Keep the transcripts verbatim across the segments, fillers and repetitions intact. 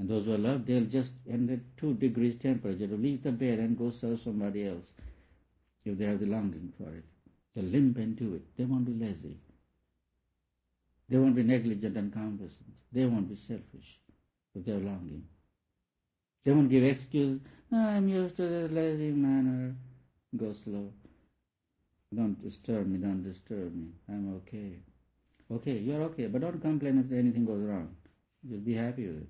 And those who are loved, they'll just, and at two degrees temperature, to leave the bed and go serve somebody else if they have the longing for it. They'll limp into it. They won't be lazy. They won't be negligent and complacent. They won't be selfish if they're longing. They won't give excuse, oh, I'm used to the lazy manner. Go slow. Don't disturb me, don't disturb me. I'm okay. Okay, you're okay, but don't complain if anything goes wrong. Just be happy with it.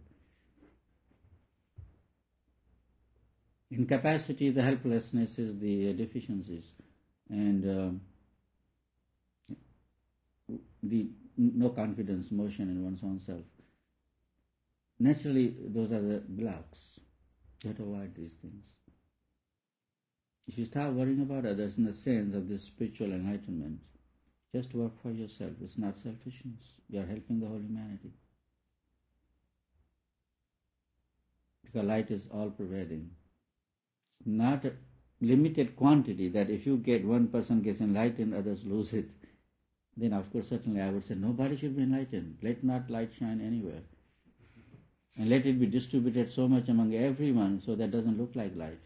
Incapacity, the helplessness is the deficiencies. And um, the no confidence, motion in one's own self. Naturally, those are the blocks. You have to avoid these things. If you start worrying about others in the sense of this spiritual enlightenment, just work for yourself. It's not selfishness. You are helping the whole humanity. Because light is all-pervading. It's not a limited quantity that if you get one person gets enlightened, others lose it. Then of course certainly I would say nobody should be enlightened. Let not light shine anywhere. And let it be distributed so much among everyone so that it doesn't look like light.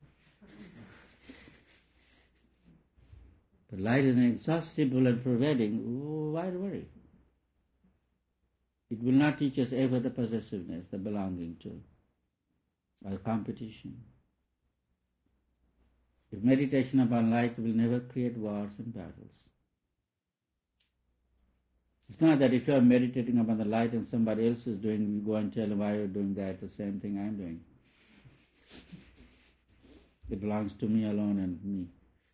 But light is inexhaustible and pervading. Why worry? It will not teach us ever the possessiveness, the belonging to, or competition. If meditation upon light will never create wars and battles. It's not that if you are meditating upon the light and somebody else is doing, you go and tell them why you're doing that, the same thing I'm doing. It belongs to me alone and me.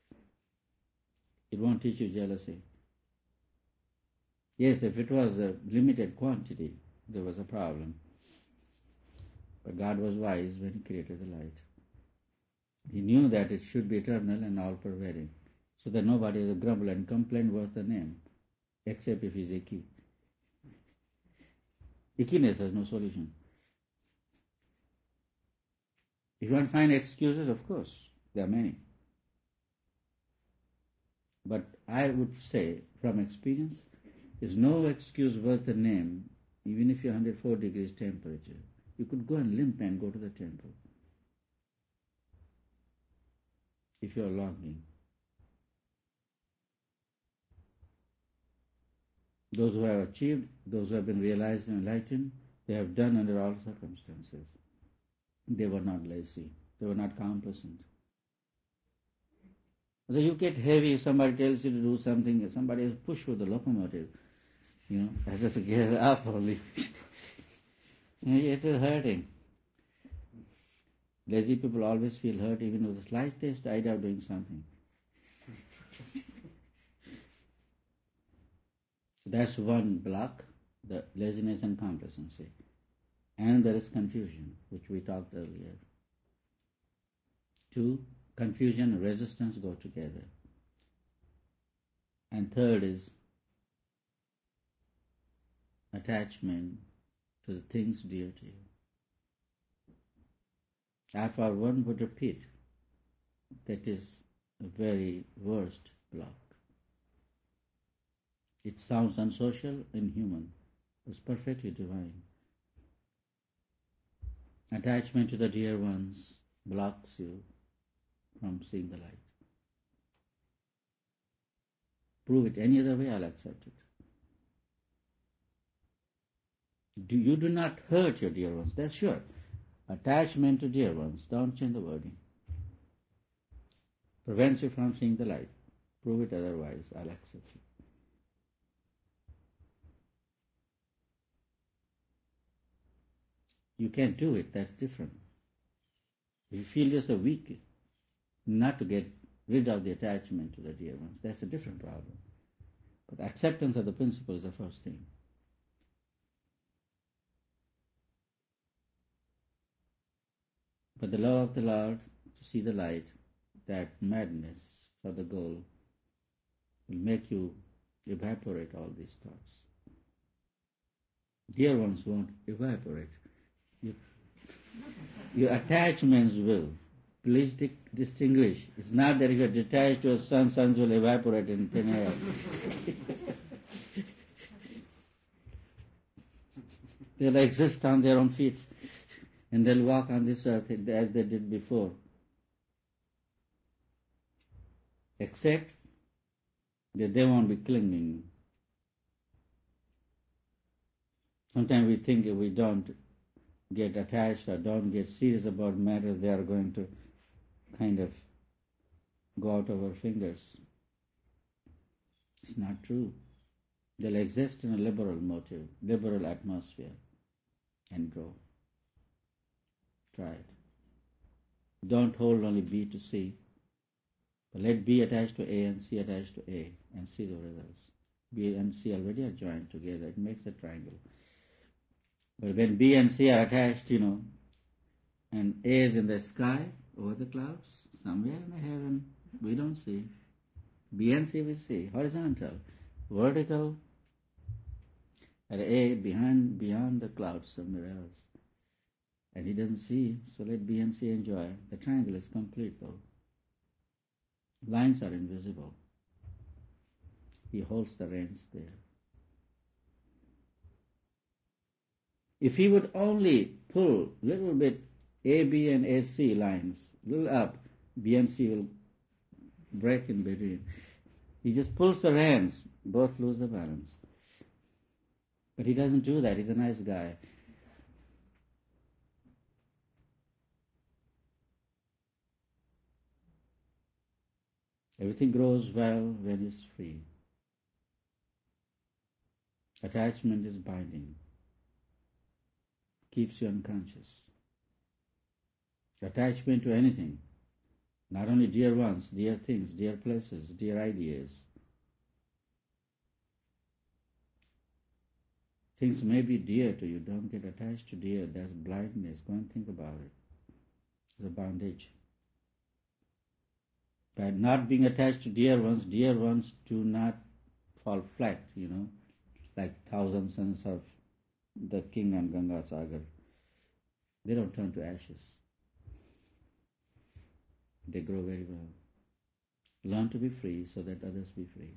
It won't teach you jealousy. Yes, if it was a limited quantity, there was a problem. But God was wise when He created the light. He knew that it should be eternal and all-pervading, so that nobody will grumble and complain worth the name, except if he's icky. Ickiness has no solution. If you want to find excuses, of course, there are many. But I would say, from experience, there's no excuse worth the name, even if you're one hundred four degrees temperature. You could go and limp and go to the temple. If you're longing. Those who have achieved, those who have been realized and enlightened, they have done under all circumstances. They were not lazy. They were not complacent. So you get heavy, somebody tells you to do something, somebody has pushed with the locomotive, you know, as if to get up only. It is hurting. Lazy people always feel hurt even with the slightest idea of doing something. That's one block, the laziness and complacency. And there is confusion, which we talked earlier. Two, confusion and resistance go together. And third is attachment to the things dear to you. I, for one, would repeat, that is a very worst block. It sounds unsocial, inhuman. It's perfectly divine. Attachment to the dear ones blocks you from seeing the light. Prove it any other way, I'll accept it. Do, you do not hurt your dear ones, that's sure. Attachment to dear ones, don't change the wording. Prevents you from seeing the light. Prove it otherwise, I'll accept it. You can't do it, that's different. You feel yourself weak, not to get rid of the attachment to the dear ones, that's a different problem. But acceptance of the principle is the first thing. But the love of the Lord, to see the light, that madness for the goal, will make you evaporate all these thoughts. Dear ones won't evaporate. You, your attachments will. Please di- distinguish. It's not that if you're detached to your son, sons will evaporate in thin air. They'll exist on their own feet. And they'll walk on this earth as they did before. Except that they won't be clinging. Sometimes we think if we don't get attached or don't get serious about matters, they are going to kind of go out of our fingers. It's not true. They'll exist in a liberal motive, liberal atmosphere, and grow. Try it. Don't hold only B to C, but let B attached to A and C attached to A and see the results. B and C already are joined together. It makes a triangle. But when B and C are attached, you know, and A is in the sky, over the clouds, somewhere in the heaven, we don't see. B and C we see, horizontal, vertical, and A behind, beyond the clouds somewhere else. And he doesn't see, so let B and C enjoy. The triangle is complete though. Lines are invisible. He holds the reins there. If he would only pull a little bit A B and A C lines, a little up, B and C will break in between. He just pulls the reins, both lose the balance. But he doesn't do that, he's a nice guy. Everything grows well when it's free. Attachment is binding. Keeps you unconscious. Attachment to anything, not only dear ones, dear things, dear places, dear ideas. Things may be dear to you, don't get attached to dear, that's blindness, go and think about it. It's a bondage. By not being attached to dear ones, dear ones do not fall flat, you know, like thousand sons of the king on Ganga Sagar. They don't turn to ashes. They grow very well. Learn to be free so that others be free.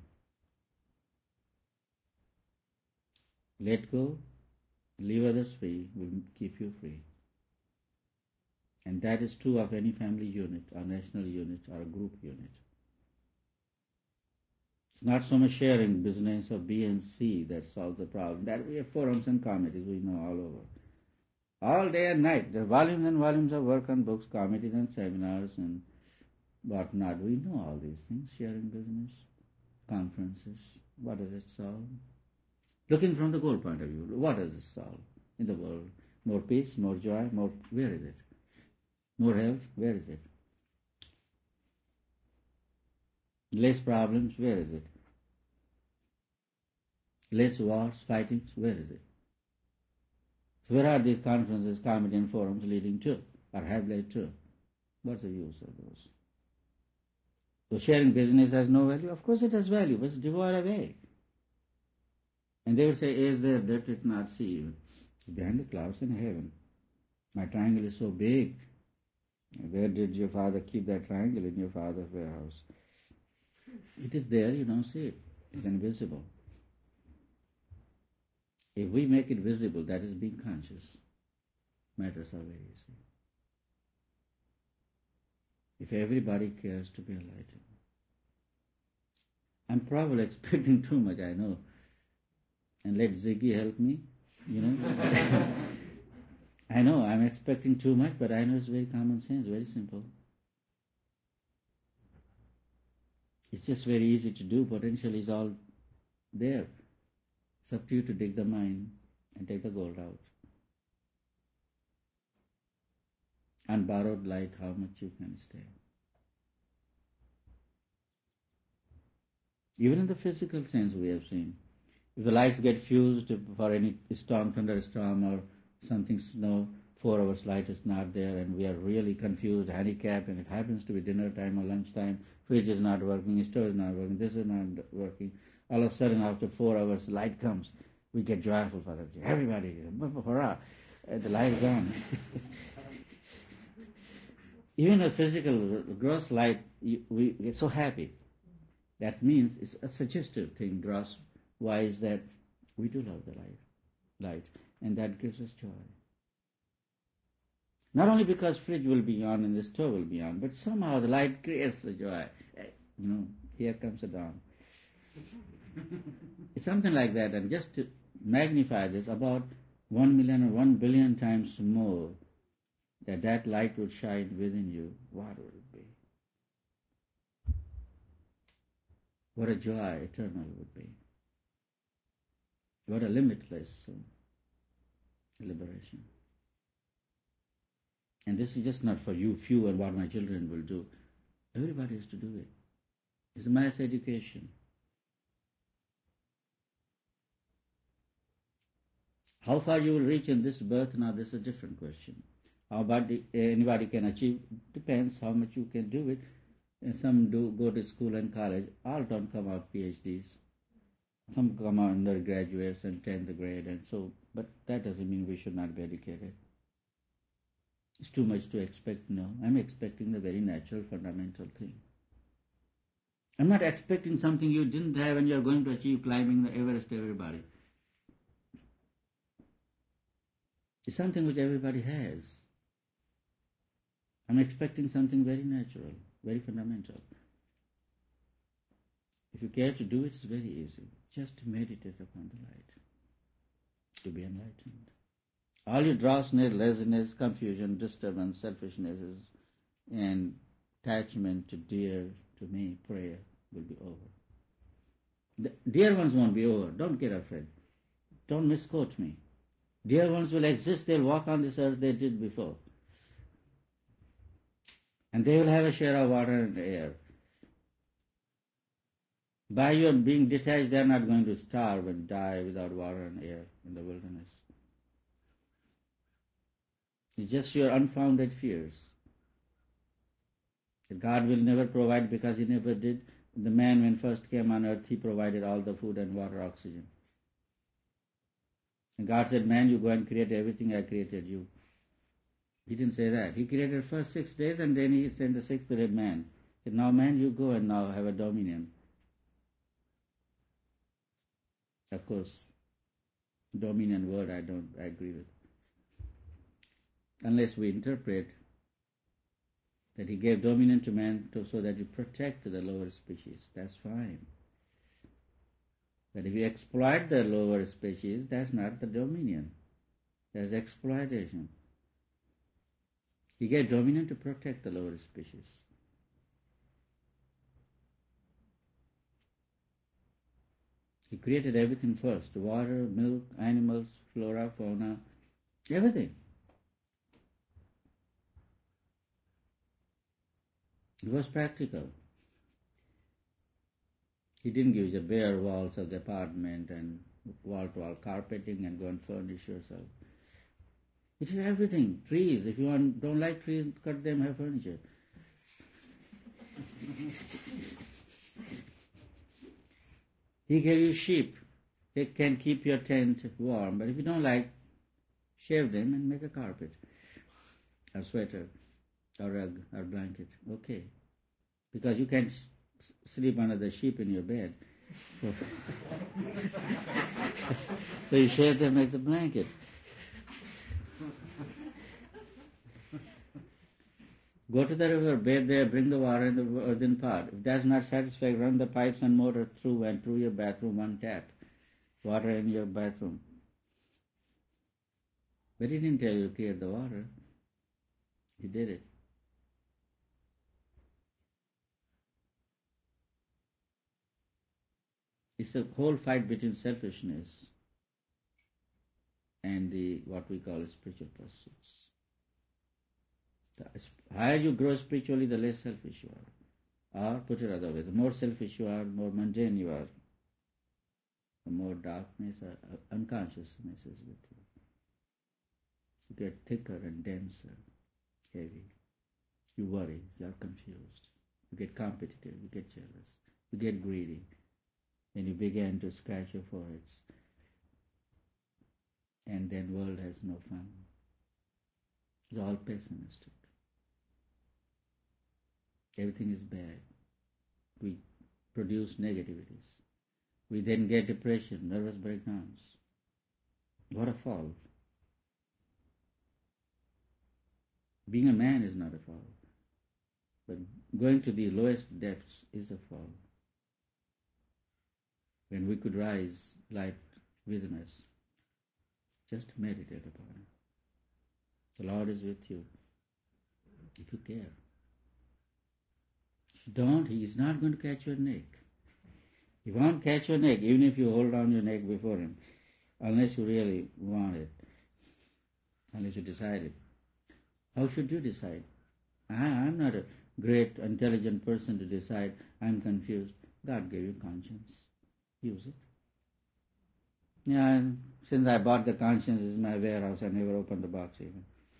Let go, leave others free, will keep you free. And that is true of any family unit, or national unit, or a group unit. It's not so much sharing business of B and C that solves the problem. That we have forums and committees, we know all over. All day and night, there are volumes and volumes of work on books, committees and seminars and whatnot. We know all these things, sharing business, conferences. What does it solve? Looking from the goal point of view, what does it solve in the world? More peace, more joy, more, where is it? More health, where is it? Less problems, where is it? Less wars, fightings, where is it? So where are these conferences, committee and forums leading to, or have led to? What's the use of those? So sharing business has no value? Of course it has value, but it's devoid of A. And they would say, A is there, that it not see you. Behind the clouds in heaven. My triangle is so big. Where did your father keep that triangle? In your father's warehouse. It is there, you don't see it. It's invisible. If we make it visible, that is being conscious. Matters are very easy. If everybody cares to be enlightened. I'm probably expecting too much, I know. And let Ziggy help me, you know. I know, I'm expecting too much, but I know it's very common sense, very simple. It's just very easy to do, potential is all there. It's up to you to dig the mine and take the gold out. On borrowed light, how much you can stay. Even in the physical sense we have seen. If the lights get fused for any storm, thunderstorm or something snow, four hours light is not there and we are really confused, handicapped, and it happens to be dinner time or lunch time, fridge is not working, stove is not working, this is not working. All of a sudden after four hours light comes, we get joyful for that. Everybody, hurrah, the light is on. Even a physical gross light, we get so happy. That means it's a suggestive thing, gross. Why is that? We do love the light, light, and that gives us joy. Not only because fridge will be on and the stove will be on, but somehow the light creates the joy. You know, here comes the dawn. It's something like that, and just to magnify this about one million or one billion times more, that that light would shine within you, what would it be? What a joy eternal would be. What a limitless uh, liberation. And this is just not for you, few, and what my children will do. Everybody has to do it. It's a mass education. How far you will reach in this birth, now this is a different question. How about the, anybody can achieve, depends how much you can do it. And some do go to school and college. All don't come out PhDs. Some come out undergraduates and tenth grade and so, but that doesn't mean we should not be educated. It's too much to expect, no. I'm expecting the very natural, fundamental thing. I'm not expecting something you didn't have and you're going to achieve, climbing the Everest, everybody. It's something which everybody has. I'm expecting something very natural, very fundamental. If you care to do it, it's very easy. Just meditate upon the light, to be enlightened. All your drossness, laziness, confusion, disturbance, selfishness, and attachment to dear, to me, prayer will be over. The dear ones won't be over. Don't get afraid. Don't misquote me. Dear ones will exist. They'll walk on this earth they did before. And they will have a share of water and air. By your being detached, they are not going to starve and die without water and air in the wilderness. It's just your unfounded fears. That God will never provide because He never did. The man, when first came on earth, He provided all the food and water, oxygen. And God said, man, you go and create everything, I created you. He didn't say that. He created first six days and then He sent the sixth day man. He said, now man, you go and now have a dominion. Of course, dominion word I don't agree with. Unless we interpret that He gave dominion to man to, so that you protect the lower species. That's fine. But if you exploit the lower species, that's not the dominion. That's exploitation. He gave dominion to protect the lower species. He created everything first. Water, milk, animals, flora, fauna, everything. It was practical. He didn't give you the bare walls of the apartment and wall-to-wall carpeting and go and furnish yourself. It is everything. Trees. If you want, don't like trees, cut them, have furniture. He gave you sheep. They can keep your tent warm. But if you don't like, shave them and make a carpet, or sweater, or rug, or blanket. Okay. Because you can't sleep under the sheep in your bed. So, so you shave them, make the blanket. Go to the river, bathe there, bring the water in the earthen pot. If that's not satisfied, run the pipes and motor through and through your bathroom, one tap. Water in your bathroom. But He didn't tell you to create the water. He did it. It's a whole fight between selfishness and the what we call spiritual pursuits. The higher you grow spiritually, the less selfish you are. Or, put it other way, the more selfish you are, more mundane you are, the more darkness or unconsciousness is with you. You get thicker and denser, heavy. You worry, you are confused. You get competitive, you get jealous, you get greedy. Then you begin to scratch your foreheads. And then world has no fun. It's all pessimistic. Everything is bad. We produce negativities. We then get depression, nervous breakdowns. What a fall. Being a man is not a fall. But going to the lowest depths is a fall. When we could rise light within us, just meditate upon it. The Lord is with you, if you care. If you don't, He is not going to catch your neck. He won't catch your neck, even if you hold on your neck before Him, unless you really want it, unless you decide it. How should you decide? I, I'm not a great, intelligent person to decide. I'm confused. God gave you conscience. Use it. Yeah, since I bought the conscience, it's my warehouse. I never opened the box even.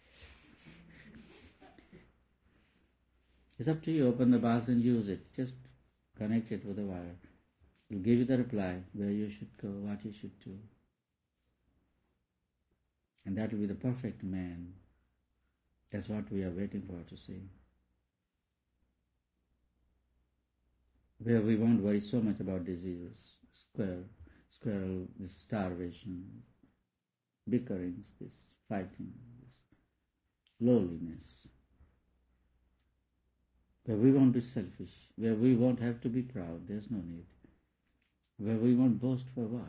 It's up to you. Open the box and use it. Just connect it with a wire. It'll give you the reply, where you should go, what you should do. And that will be the perfect man. That's what we are waiting for to see. Where we won't worry so much about diseases, square, squirrel, this starvation, bickerings, this fighting, this lowliness. Where we won't be selfish, where we won't have to be proud, there's no need. Where we won't boast for what?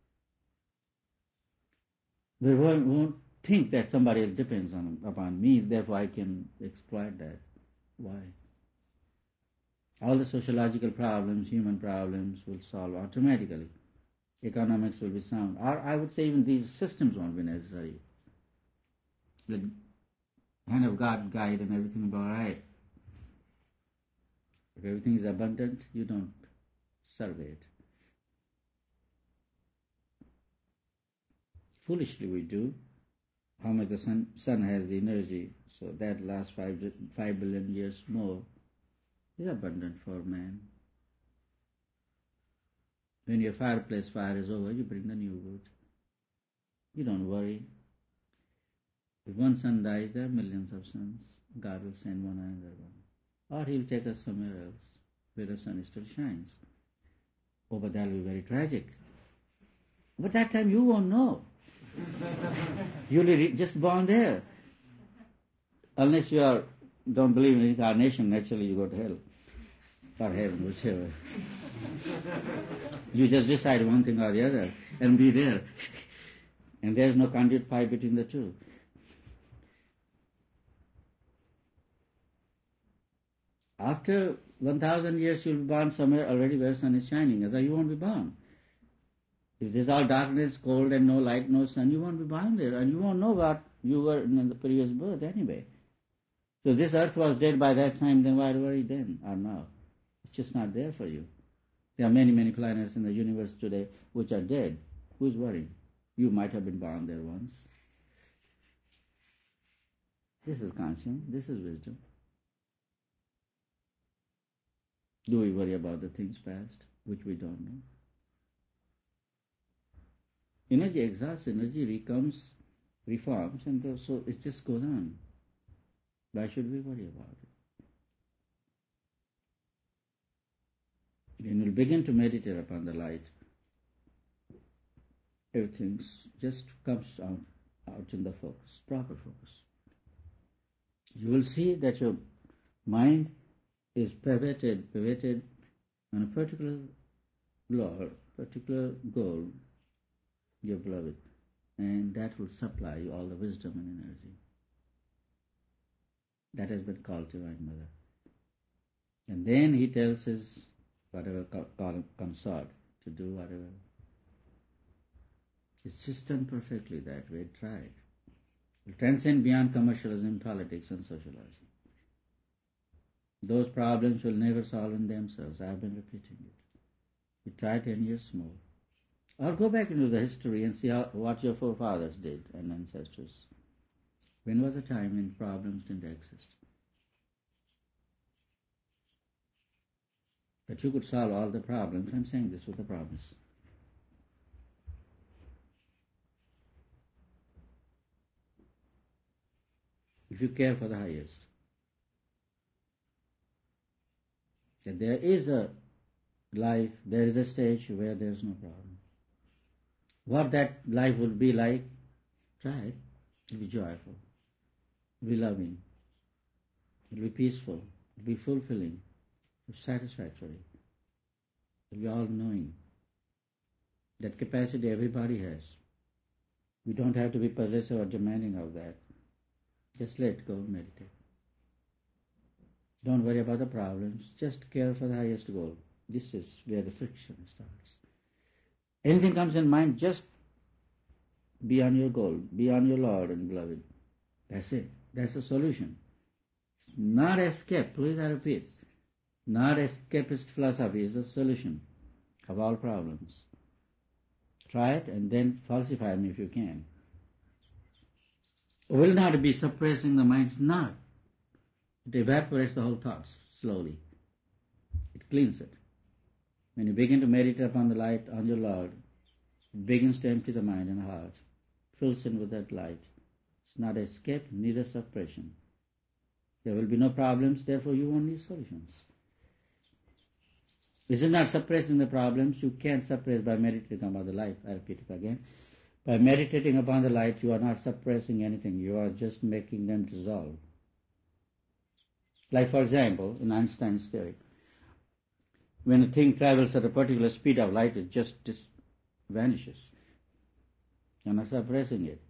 Where we won't think that somebody else depends on upon me, therefore I can exploit that. Why? All the sociological problems, human problems will solve automatically. Economics will be sound. Or I would say even these systems won't be necessary. The hand of God guide and everything will be all right. If everything is abundant, you don't survey it. Foolishly we do. How much the sun, sun has the energy, so that lasts five, five billion years more, is abundant for man. When your fireplace fire is over, you bring the new wood. You don't worry. If one sun dies, there are millions of suns. God will send one another one. Or He'll take us somewhere else, where the sun still shines. Oh, but that will be very tragic. But that time you won't know. You'll be just born there. Unless you are, don't believe in incarnation, naturally you go to hell. Or heaven, whichever. You just decide one thing or the other and be there. And there's no conduit pipe between the two. After one thousand years you'll be born somewhere already where the sun is shining, otherwise you won't be born. If there's all darkness, cold and no light, no sun, you won't be born there and you won't know what you were in the previous birth anyway. So this earth was dead by that time, then why worry then or now? It's just not there for you. There are many, many planets in the universe today which are dead. Who's worrying? You might have been born there once. This is conscience, this is wisdom. Do we worry about the things past, which we don't know? Energy exhausts, energy recomes, reforms, and so it just goes on. Why should we worry about it? When we begin to meditate upon the light, everything just comes out, out in the focus, proper focus. You will see that your mind is pivoted, pivoted on a particular law, particular goal, your beloved, and that will supply you all the wisdom and energy. That has been called Divine Mother. And then he tells his whatever consort to do whatever. It's just done perfectly that way. Try it. It will transcend beyond commercialism, politics and socializing. Those problems will never solve in themselves. I have been repeating it. You try ten years more. Or go back into the history and see how, what your forefathers did and ancestors. When was a time when problems didn't exist? That you could solve all the problems. I'm saying this with a promise. If you care for the highest. That there is a life, there is a stage where there is no problem. What that life would be like, try it. It will be joyful. It will be loving. It will be peaceful. It will be fulfilling. It will be satisfactory. It will be all-knowing. That capacity everybody has. We don't have to be possessive or demanding of that. Just let go, meditate. Don't worry about the problems. Just care for the highest goal. This is where the friction starts. Anything comes in mind, just be on your goal, be on your Lord and beloved. That's it. That's the solution. Not escape, please I repeat. Not escapist philosophy is the solution of all problems. Try it and then falsify them if you can. Will not be suppressing the mind, not. It evaporates the whole thoughts slowly. It cleans it. When you begin to meditate upon the light on your Lord, it begins to empty the mind and heart, fills in with that light. It's not escape, neither suppression. There will be no problems, therefore you won't need solutions. This is not suppressing the problems. You can't suppress by meditating upon the light. I repeat it again. By meditating upon the light, you are not suppressing anything. You are just making them dissolve. Like, for example, in Einstein's theory, when a thing travels at a particular speed of light, it just dis- vanishes. You're not suppressing it.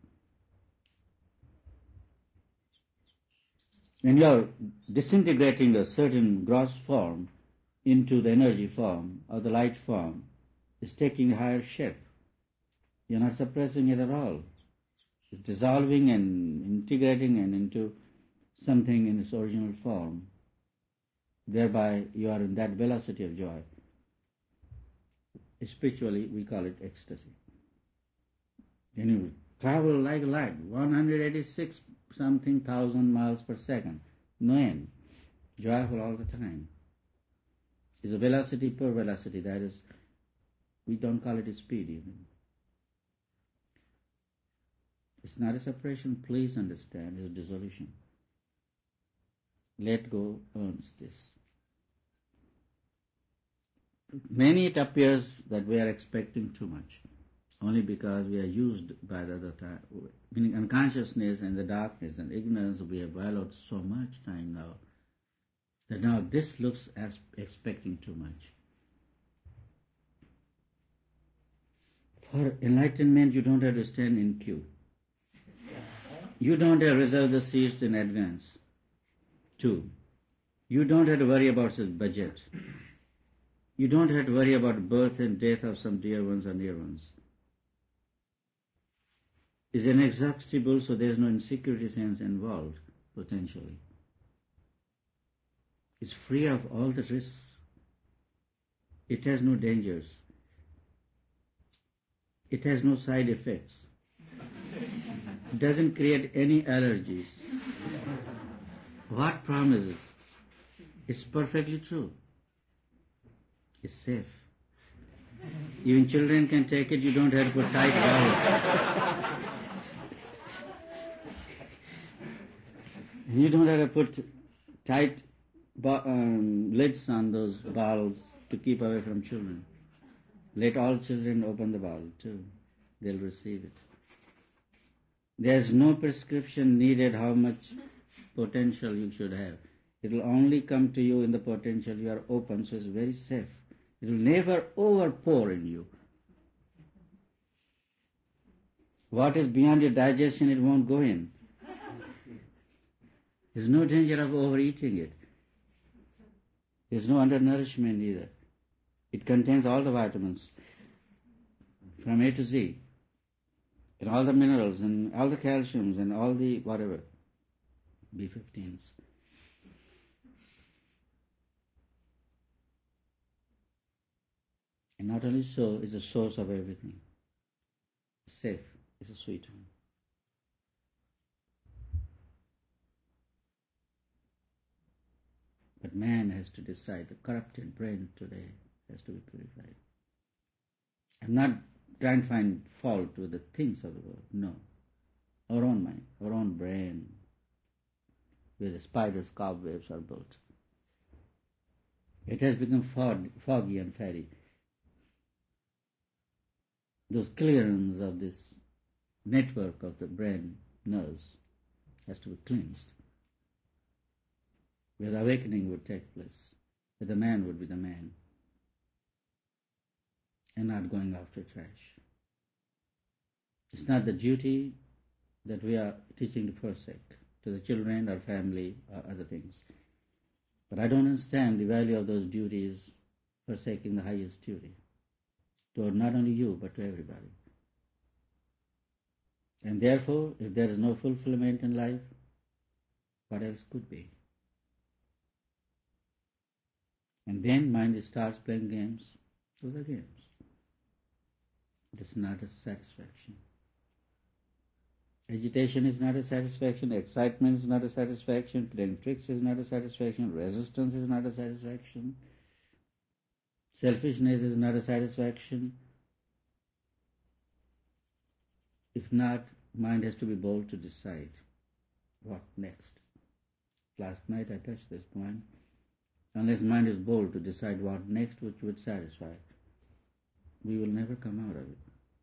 When you're disintegrating a certain gross form into the energy form or the light form, it's taking a higher shape. You're not suppressing it at all. It's dissolving and integrating and into something in its original form. Thereby you are in that velocity of joy. Spiritually we call it ecstasy. Then you travel like light, one hundred eighty-six something thousand miles per second, no end, joyful all the time. It's a velocity per velocity, that is, we don't call it a speed even. It's not a separation, please understand, it's a dissolution. Let go earns this. Many it appears that we are expecting too much, only because we are used by the other time. Meaning unconsciousness and the darkness and ignorance, we have allowed so much time now, that now this looks as expecting too much. For enlightenment, you don't have to stand in queue. You don't have to reserve the seats in advance. Two, you don't have to worry about the budget. You don't have to worry about birth and death of some dear ones or near ones. It's inexhaustible, so there's no insecurity sense involved, potentially. It's free of all the risks. It has no dangers. It has no side effects. It doesn't create any allergies. What promises? It's perfectly true. It's safe. Even children can take it, you don't have to put tight bowels. You don't have to put tight um, lids on those bowls to keep away from children. Let all children open the bowl too. They'll receive it. There's no prescription needed how much potential you should have. It will only come to you in the potential you are open, so it's very safe. It will never overpour in you. What is beyond your digestion, it won't go in. There's no danger of overeating it. There's no undernourishment either. It contains all the vitamins from A to Z, and all the minerals, and all the calciums, and all the whatever, B fifteens. And not only so, it's the source of everything. It's safe. It's a sweet one. But man has to decide. The corrupted brain today has to be purified. I'm not trying to find fault with the things of the world. No. Our own mind, our own brain, where the spiders' cobwebs are built. It has become fog, foggy and fatty. Those clearance of this network of the brain nerves has to be cleansed. where the awakening would take place, where the man would be the man, and not going after trash. It's not the duty that we are teaching to forsake to the children or family or other things. But I don't understand the value of those duties forsaking the highest duty to not only you but to everybody. And therefore, if there is no fulfillment in life, what else could be? And then mind starts playing games. Those are games. It is not a satisfaction. Agitation is not a satisfaction. Excitement is not a satisfaction. Playing tricks is not a satisfaction. Resistance is not a satisfaction. Selfishness is not a satisfaction. If not, mind has to be bold to decide what next. Last night I touched this point. Unless mind is bold to decide what next which would satisfy, we will never come out of it.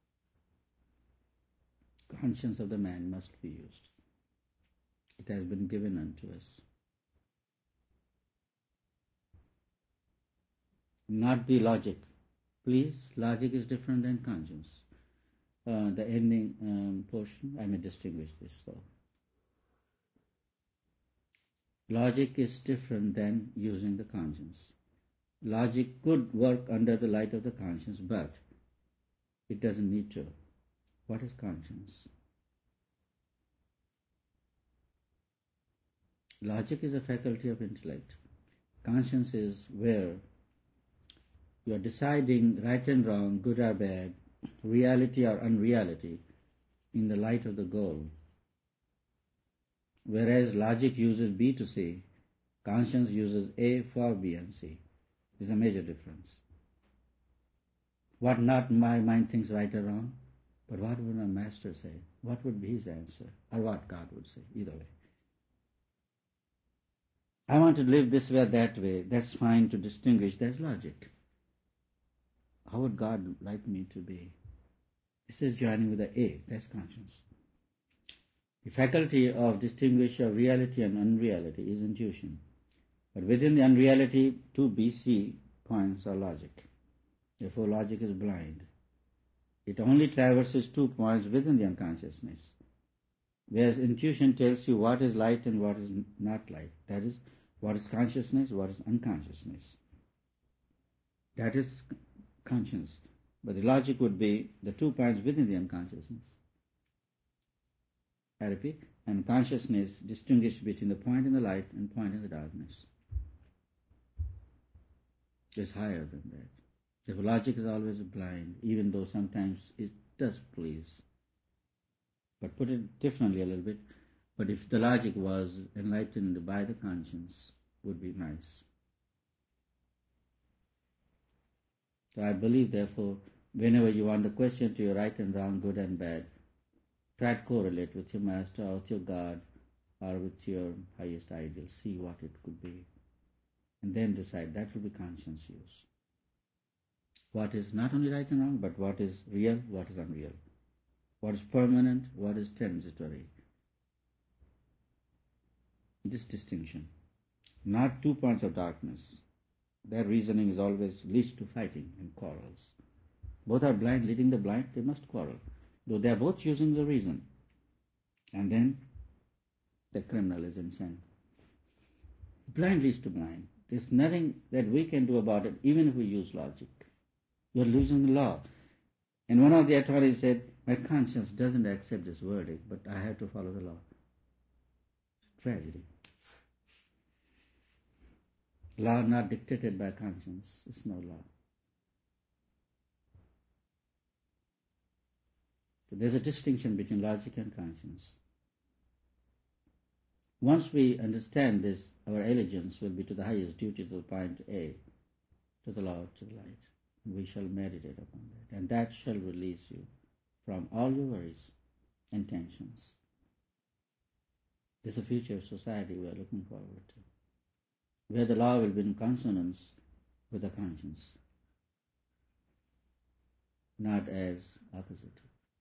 Conscience of the man must be used. It has been given unto us. Not the logic. Please, logic is different than conscience. Uh, the ending um, portion, I may distinguish this though. Logic is different than using the conscience. Logic could work under the light of the conscience, but it doesn't need to. What is conscience? Logic is a faculty of intellect. Conscience is where you are deciding right and wrong, good or bad, reality or unreality in the light of the goal. Whereas logic uses B to C, conscience uses A for B and C. There's a major difference. What not my mind thinks right or wrong, but what would my master say? What would be his answer? Or what God would say? Either way. I want to live this way or that way. That's fine to distinguish. That's logic. How would God like me to be? This is joining with the A. That's conscience. The faculty of distinguishing reality and unreality is intuition. But within the unreality, two B C points are logic. Therefore, logic is blind. It only traverses two points within the unconsciousness. Whereas intuition tells you what is light and what is not light. That is, what is consciousness, what is unconsciousness. That is conscience. But the logic would be the two points within the unconsciousness. I repeat, and consciousness distinguishes between the point in the light and point in the darkness. It is higher than that. Therefore, logic is always blind, even though sometimes it does please. But put it differently a little bit, but if the logic was enlightened by the conscience, would be nice. So I believe, therefore, whenever you want to question to your right and wrong, good and bad, try to correlate with your master or with your God or with your highest ideal. See what it could be. And then decide. That will be conscience use. What is not only right and wrong, but what is real, what is unreal. What is permanent, what is transitory. This distinction. Not two points of darkness. Their reasoning is always leads to fighting and quarrels. Both are blind, leading the blind, they must quarrel. Though they are both using the reason. And then the criminal is insane. Blind leads to blind. There's nothing that we can do about it, even if we use logic. You're losing the law. And one of the attorneys said, my conscience doesn't accept this verdict, but I have to follow the law. Tragedy. Law not dictated by conscience is no law. So there's a distinction between logic and conscience. Once we understand this, our allegiance will be to the highest duty, to the point A, to the Lord, to the light. We shall meditate upon that, and that shall release you from all your worries and tensions. This is a future society we are looking forward to, where the law will be in consonance with the conscience, not as opposite.